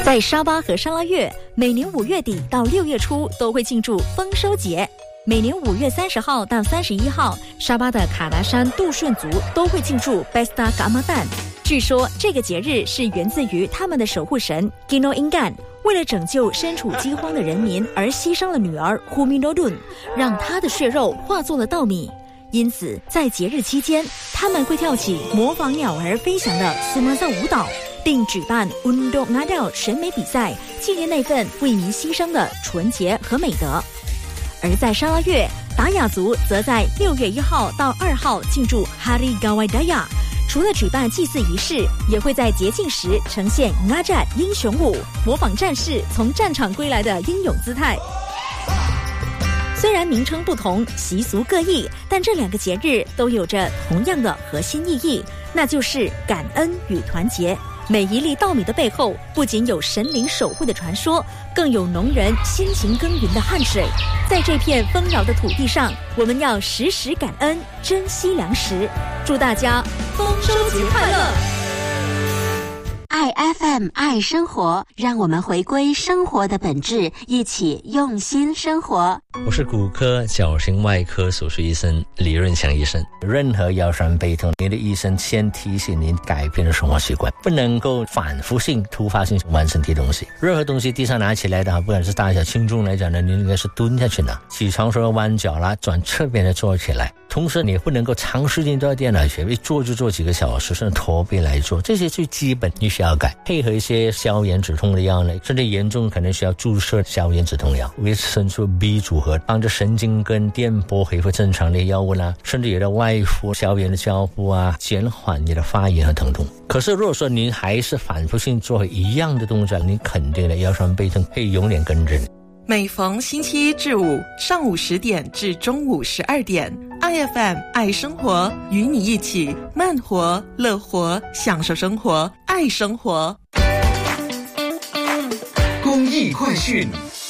在沙巴和沙拉越，每年5月底到6月初都会庆祝丰收节。每年5月30号到31号，沙巴的卡达山杜顺族都会庆祝 Pesta Ramadan。据说这个节日是源自于他们的守护神 Gino Ingan， 为了拯救身处饥荒的人民而牺牲了女儿 Humi Nodun， 让她的血肉化作了稻米。因此在节日期间，他们会跳起模仿鸟儿飞翔的 Sumaza 舞蹈，并举办 Undok Ngadal 选美比赛，纪念那份为民牺牲的纯洁和美德。而在沙拉越，达雅族则在6月1号到2号庆祝 Hari Gawai Daya， 除了举办祭祀仪式，也会在节庆时呈现 Ngajat 英雄舞，模仿战士从战场归来的英勇姿态。虽然名称不同，习俗各异，但这2个节日都有着同样的核心意义，那就是感恩与团结。每一粒稻米的背后，不仅有神灵守护的传说，更有农人辛勤耕耘的汗水。在这片丰饶的土地上，我们要时时感恩，珍惜粮食。祝大家丰收节快乐！ 爱 FM 爱生活，让我们回归生活的本质，一起用心生活。 我是骨科矫形外科手术医生李润祥医生。任何腰酸背痛，你的医生先提醒您改变生活习惯，不能够反复性突发性玩身体东西。任何东西地上拿起来的，不管是大小轻重来讲呢，你应该是蹲下去拿。起床时候弯脚啦，转侧边的坐起来。同时你不能够长时间坐在电脑前，一坐就坐几个小时，甚至驼背来做，这些最基本你需要改。配合一些消炎止痛的药呢，甚至严重可能需要注射消炎止痛药，维生素 B 组合，帮助神经跟电波恢复正常的药物啦，甚至有的外敷消炎的胶布啊，减缓你的发炎和疼痛。可是如果说您还是反复性做一样的动作，你肯定的腰酸背痛会永远跟着你。 每逢星期1至5上午10点至中午12点，IFM 爱生活，与你一起慢活、乐活，享受生活，爱生活。 公益快讯。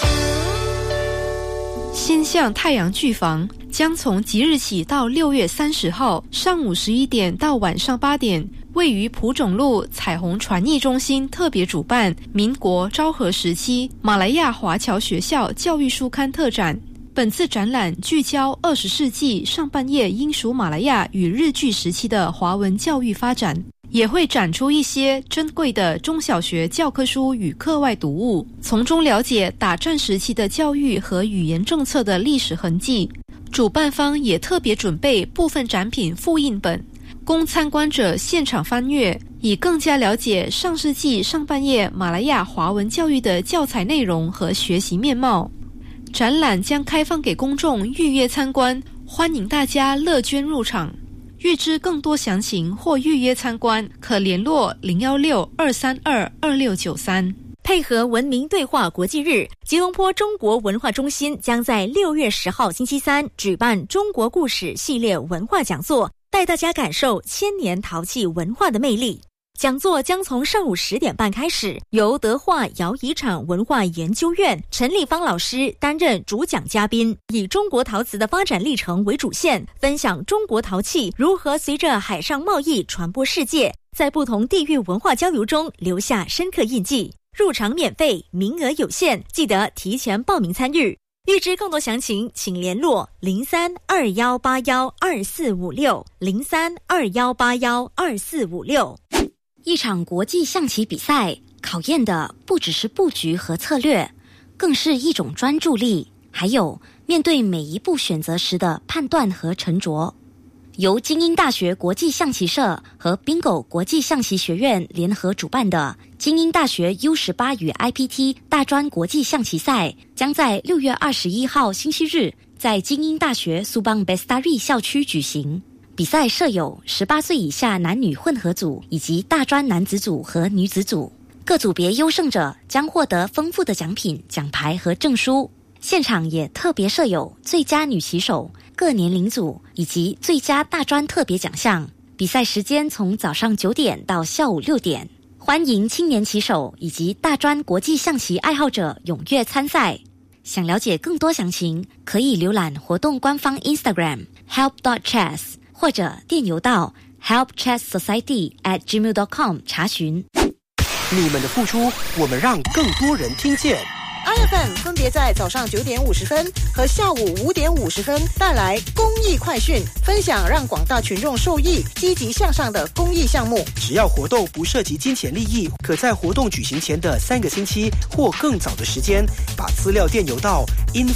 星象太阳剧房将从即日起到6月30号上午11点到晚上8点，位于蒲种路彩虹传艺中心特别主办民国昭和时期马来亚华侨学校教育书刊特展。本次展览聚焦20世纪上半叶英属马来亚与日据时期的华文教育发展，也会展出一些珍贵的中小学教科书与课外读物，从中了解打战时期的教育和语言政策的历史痕迹。主办方也特别准备部分展品复印本，供参观者现场翻阅，以更加了解上世纪上半叶马来亚华文教育的教材内容和学习面貌。展览将开放给公众预约参观，欢迎大家乐捐入场。预知更多详情或预约参观，可联络016-232-2693。 配合文明对话国际日，吉隆坡中国文化中心将在6月10号星期3举办中国故事系列文化讲座，带大家感受千年陶器文化的魅力。讲座将从上午10点半开始，由德化窑遗产文化研究院陈立芳老师担任主讲嘉宾，以中国陶瓷的发展历程为主线，分享中国陶器如何随着海上贸易传播世界，在不同地域文化交流中留下深刻印记。入场免费，名额有限，记得提前报名参与。预知更多详情，请联络0321812456 0321812456。 一场国际象棋比赛考验的不只是布局和策略，更是一种专注力，还有面对每一步选择时的判断和沉着。由精英大学国际象棋社和 Bingo 国际象棋学院联合主办的精英大学 U18 与 IPT 大专国际象棋赛，将在6月21号星期日在精英大学苏邦 Bestari 校区举行。比赛设有18岁以下男女混合组以及大专男子组和女子组，各组别优胜者将获得丰富的奖品、奖牌和证书。现场也特别设有最佳女棋手、各年龄组以及最佳大专特别奖项。比赛时间从早上9点到下午6点，欢迎青年棋手以及大专国际象棋爱好者踊跃参赛。想了解更多详情，可以浏览活动官方 Instagram help.chess 或者电邮到 helpchesssociety@gmail.com 查询。 你们的付出，我们让更多人听见。 IFM 分别在早上9点50分和下午5点50分带来公益快讯，分享让广大群众受益、积极向上的公益项目。 只要活动不涉及金钱利益，可在活动举行前的3个星期或更早的时间，把资料电邮到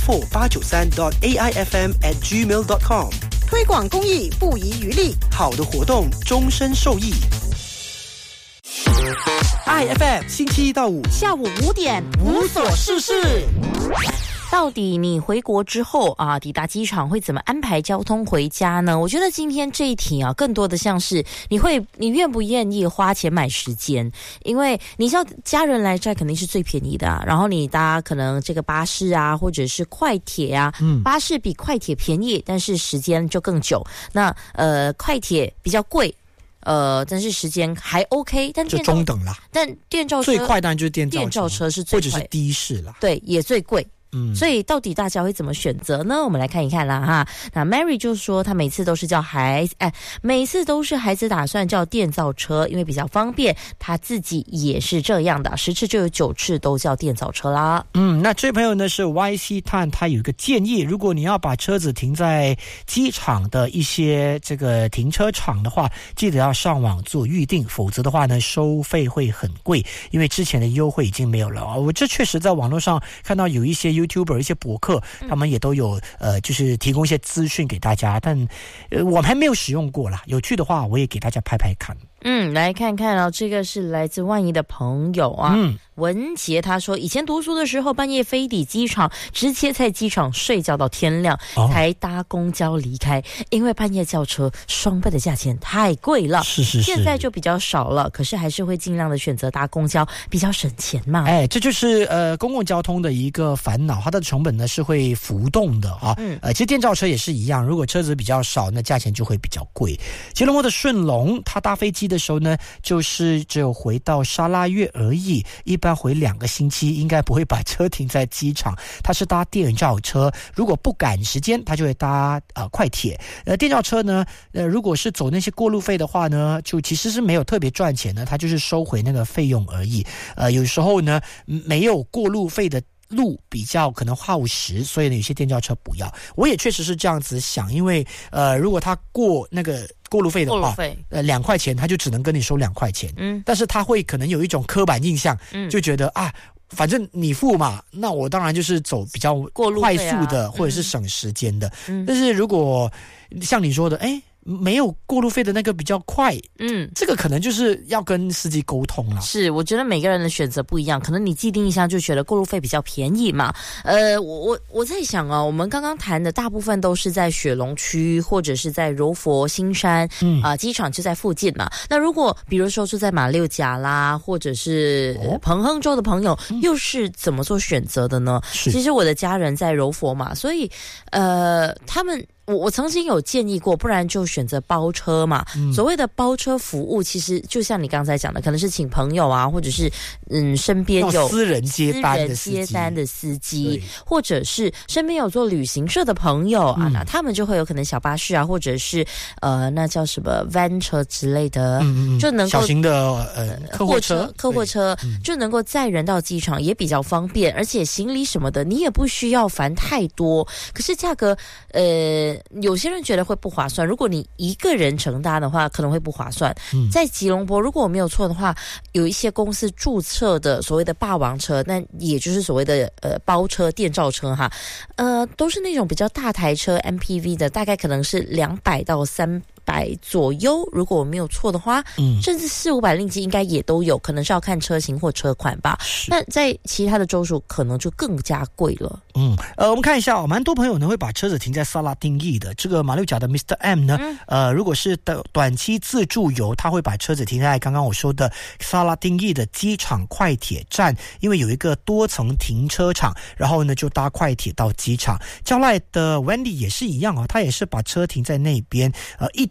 info893.aifm@gmail.com。 推广公益不遗余力， 好的活动终身受益。IFM 星期一到五下午5点无所事事。 到底你回国之后啊，抵达机场会怎么安排交通回家呢？我觉得今天这一题啊，更多的像是你愿不愿意花钱买时间？因为你知道家人来载肯定是最便宜的啊，然后你搭可能这个巴士啊，或者是快铁啊，巴士比快铁便宜，但是时间就更久。那快铁比较贵。但是时间还 OK， 但就中等啦。 但电召车最快当然就是电召车是最快， 或者是的士啦。 对，也最贵。所以到底大家会怎么选择呢？我们来看一看啦哈。那 Mary 就说她每次都是每次都是孩子打算叫电召车，因为比较方便。她自己也是这样的，10次就有9次都叫电召车啦。 那这位朋友呢是 YC 探，他有一个建议，如果你要把车子停在机场的一些这个停车场的话，记得要上网做预定，否则的话呢收费会很贵，因为之前的优惠已经没有了。我这确实在网络上看到有一些YouTuber 一些博客，他们也都有就是提供一些资讯给大家，但我们还没有使用过啦，有趣的话我也给大家拍拍看。 来看看啊，这个是来自万怡的朋友啊，文杰他说，以前读书的时候半夜飞抵机场，直接在机场睡觉到天亮，才搭公交离开，因为半夜叫车双倍的价钱太贵了。 是。 现在就比较少了，可是还是会尽量的选择搭公交，比较省钱嘛。 这就是公共交通的一个烦恼，它的成本呢是会浮动的啊。其实电召车也是一样，如果车子比较少，那价钱就会比较贵。吉隆坡的顺龙，他搭飞机的时候呢，就是只有回到沙拉越而已，一般回2个星期，应该不会把车停在机场。他是搭电召车，如果不赶时间，他就会搭快铁。电召车呢，如果是走那些过路费的话呢，就其实是没有特别赚钱的，他就是收回那个费用而已。有时候呢，没有过路费的路比较可能耗时，所以呢有些电召车不要。我也确实是这样子想，因为如果他过那个过路费的话，2块钱他就只能跟你收2块钱。但是他会可能有一种刻板印象，就觉得反正你付嘛，那我当然就是走比较快速的，或者是省时间的。但是如果像你说的，没有过路费的那个比较快，这个可能就是要跟司机沟通了。 是，我觉得每个人的选择不一样，可能你既定印象就觉得过路费比较便宜嘛。我在想啊，我们刚刚谈的大部分都是在雪隆区或者是在柔佛新山，机场就在附近嘛。那如果比如说住在马六甲啦，或者是彭亨州的朋友，又是怎么做选择的呢？其实我的家人在柔佛嘛，所以他们。我曾经有建议过，不然就选择包车嘛。所谓的包车服务，其实就像你刚才讲的，可能是请朋友啊，或者是身边有私人接单的司机，或者是身边有做旅行社的朋友啊，那他们就会有可能小巴士啊，或者是那叫什么 van 车之类的，就能够小型的客货车就能够载人到机场，也比较方便，而且行李什么的你也不需要烦太多。可是价格有些人觉得会不划算，如果你一个人承担的话可能会不划算。在吉隆坡如果我没有错的话，有一些公司注册的所谓的霸王车，那也就是所谓的包车电召车哈，都是那种比较大台车 MPV 的，大概可能是200到300左右，如果我没有错的话，甚至400-500令吉应该也都有，可能是要看车型或车款吧。那在其他的州属可能就更加贵了。 我们看一下，蛮多朋友呢会把车子停在萨拉丁义的。这个马六甲的 Mr. M 呢，如果是短期自助游，他会把车子停在刚刚我说的萨拉丁义的机场快铁站，因为有一个多层停车场，然后呢就搭快铁到机场。交赖的 Wendy 也是一样他也是把车停在那边，一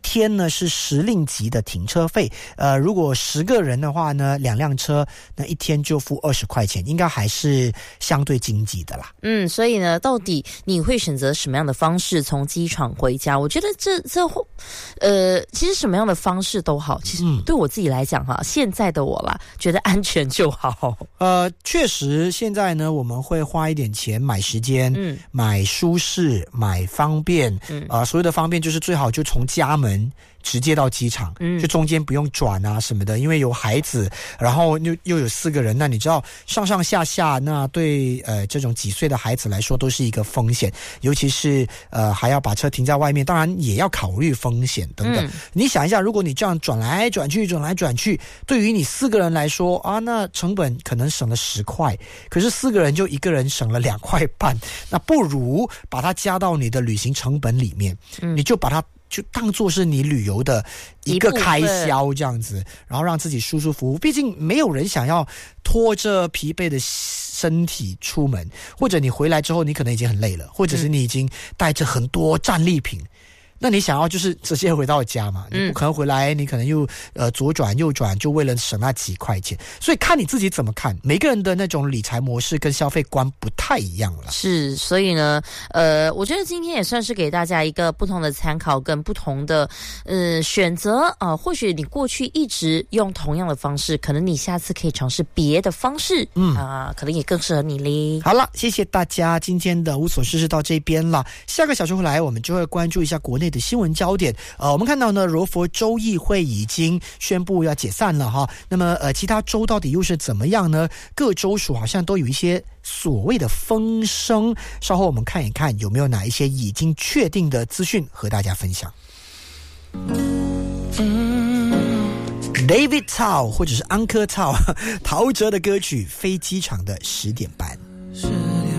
天呢是10令吉的停车费，如果10个人的话呢，2辆车，那一天就付20块钱，应该还是相对经济的啦。 所以呢，到底你会选择什么样的方式从机场回家？我觉得其实什么样的方式都好，其实对我自己来讲哈，现在的我啦，觉得安全就好。 确实现在呢，我们会花一点钱买时间，买舒适，买方便，所谓的方便就是最好就从家门直接到机场，就中间不用转啊什么的，因为有孩子，然后又有4个人，那你知道上上下下，那对这种几岁的孩子来说都是一个风险，尤其是还要把车停在外面，当然也要考虑风险等等。你想一下，如果你这样转来转去，对于你4个人来说啊，那成本可能省了10块，可是4个人就1个人省了2块半，那不如把它加到你的旅行成本里面，你就把它就当作是你旅游的一个开销这样子，然后让自己舒舒服服。毕竟没有人想要拖着疲惫的身体出门，或者你回来之后你可能已经很累了，或者是你已经带着很多战利品，那你想要就是直接回到家嘛，你不可能回来，你可能又左转右转，就为了省那几块钱。所以看你自己怎么看，每个人的那种理财模式跟消费观不太一样了。 是，所以呢我觉得今天也算是给大家一个不同的参考跟不同的选择或许你过去一直用同样的方式，可能你下次可以尝试别的方式，可能也更适合你嘞。 好了，谢谢大家，今天的无所事事到这边了。下个小时回来我们就会关注一下国内的新闻焦点。我们看到呢，柔佛州议会已经宣布要解散了哈。那么其他州到底又是怎么样呢？各州属好像都有一些所谓的风声，稍后我们看一看有没有哪一些已经确定的资讯和大家分享。David Tao 或者是 Uncle Tao 陶喆的歌曲《飞机场的10点半》。